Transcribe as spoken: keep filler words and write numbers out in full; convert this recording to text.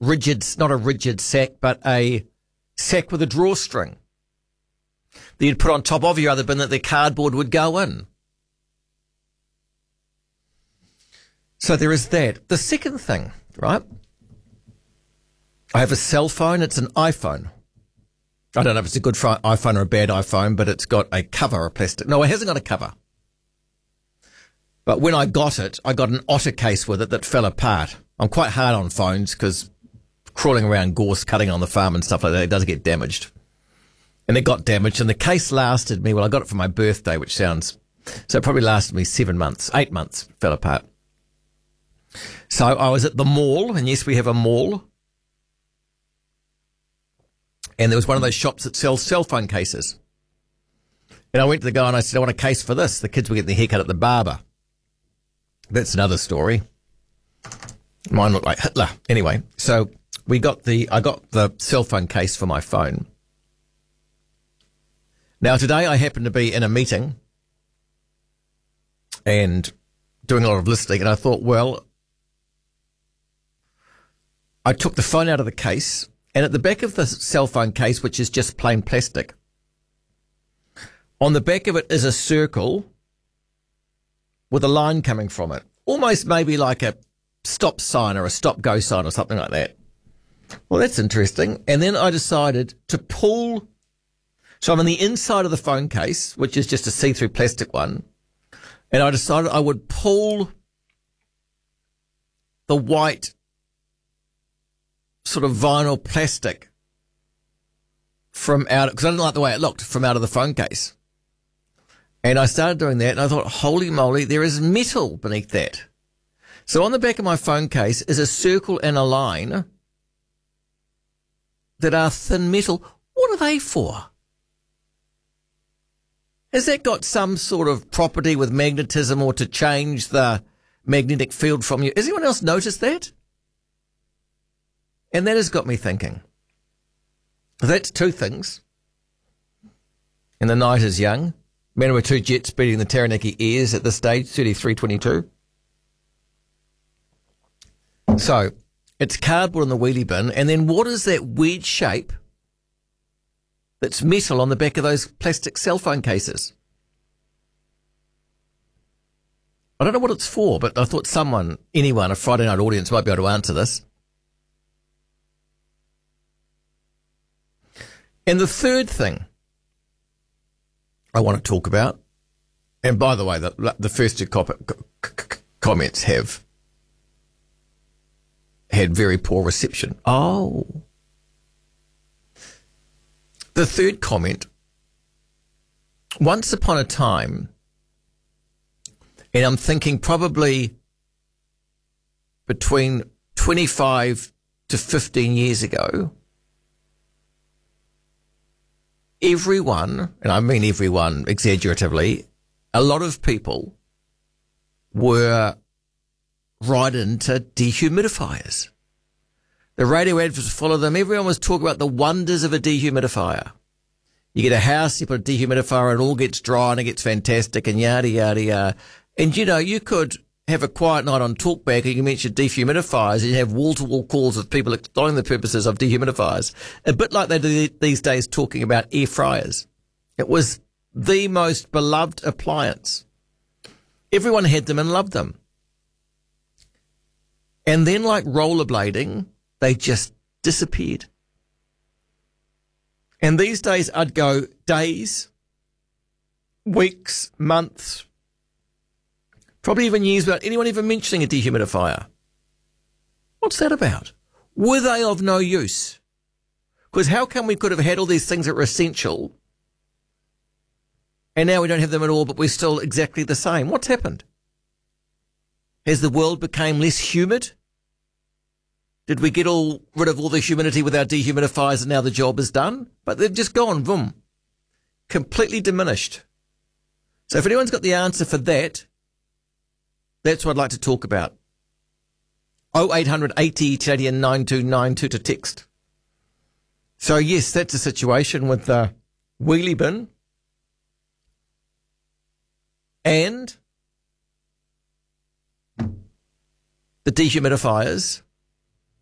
rigid, not a rigid sack, but a sack with a drawstring that you'd put on top of your other bin that the cardboard would go in. So there is that. The second thing, right? I have a cell phone. It's an iPhone. I don't know if it's a good iPhone or a bad iPhone, but it's got a cover, a plastic. No, it hasn't got a cover. But when I got it, I got an otter case with it that fell apart. I'm quite hard on phones because crawling around gorse, cutting on the farm and stuff like that, it does get damaged. And it got damaged, and the case lasted me, well, I got it for my birthday, which sounds, so it probably lasted me seven months, eight months, fell apart. So I was at the mall, and yes, we have a mall. And there was one of those shops that sells cell phone cases. And I went to the guy and I said, I want a case for this. The kids were getting their haircut at the barber. That's another story. Mine looked like Hitler. Anyway, so we got the, I got the cell phone case for my phone. Now today I happened to be in a meeting and doing a lot of listening, and I thought, well, I took the phone out of the case, and at the back of the cell phone case, which is just plain plastic, on the back of it is a circle with a line coming from it. Almost maybe like a stop sign or a stop-go sign or something like that. Well, that's interesting. And then I decided to pull. So I'm on the inside of the phone case, which is just a see-through plastic one. And I decided I would pull the white sort of vinyl plastic from out, because I didn't like the way it looked, from out of the phone case. And I started doing that, and I thought, holy moly, there is metal beneath that. So on the back of my phone case is a circle and a line that are thin metal. What are they for? Has that got some sort of property with magnetism or to change the magnetic field from you? Has anyone else noticed that? And that has got me thinking. That's two things. And the night is young. Manawatu jets beating the Taranaki Airs at this stage, thirty-three twenty-two. So, it's cardboard in the wheelie bin, and then what is that weird shape that's metal on the back of those plastic cell phone cases? I don't know what it's for, but I thought someone, anyone, a Friday night audience might be able to answer this. And the third thing I want to talk about, and by the way, the, the first two cop- comments have had very poor reception. Oh. The third comment, once upon a time, and I'm thinking probably between twenty-five to fifteen years ago, everyone, and I mean everyone exaggeratively, a lot of people were right into dehumidifiers. The radio ads was full of them. Everyone was talking about the wonders of a dehumidifier. You get a house, you put a dehumidifier, it all gets dry and it gets fantastic and yada, yada, yada. And, you know, you could have a quiet night on Talkback and you mention dehumidifiers and you have wall-to-wall calls of people exploring the purposes of dehumidifiers. A bit like they do these days talking about air fryers. It was the most beloved appliance. Everyone had them and loved them. And then, like rollerblading, they just disappeared. And these days I'd go days, weeks, months, probably even years without anyone even mentioning a dehumidifier. What's that about? Were they of no use? Because how come we could have had all these things that were essential and now we don't have them at all, but we're still exactly the same? What's happened? Has the world become less humid? Did we get all rid of all the humidity with our dehumidifiers and now the job is done? But they've just gone, boom, completely diminished. So if anyone's got the answer for that, that's what I'd like to talk about. oh eight hundred eighty Canadian nine two nine two to text. So yes, that's a situation with the wheelie bin and the dehumidifiers